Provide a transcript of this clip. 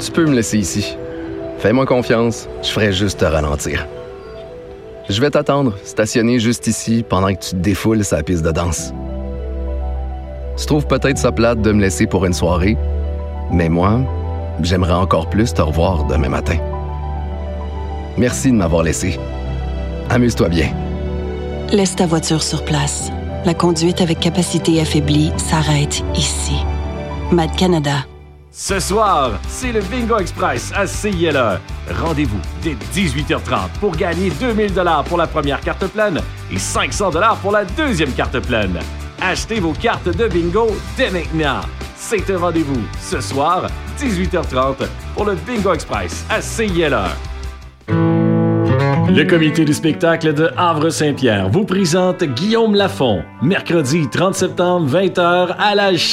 Tu peux me laisser ici. Fais-moi confiance, je ferai juste te ralentir. Je vais t'attendre, stationné juste ici, pendant que tu te défoules sa piste de danse. Tu trouves peut-être ça plate de me laisser pour une soirée, mais moi, j'aimerais encore plus te revoir demain matin. Merci de m'avoir laissé. Amuse-toi bien. Laisse ta voiture sur place. La conduite avec capacité affaiblie s'arrête ici. MAD Canada. Ce soir, c'est le Bingo Express à CILE. Rendez-vous dès 18h30 pour gagner 2000 $ pour la première carte pleine et 500 $ pour la deuxième carte pleine. Achetez vos cartes de bingo dès maintenant. C'est un rendez-vous ce soir, 18h30, pour le Bingo Express à CILE. Le comité du spectacle de Havre-Saint-Pierre vous présente Guillaume Lafont, mercredi 30 septembre, 20h à la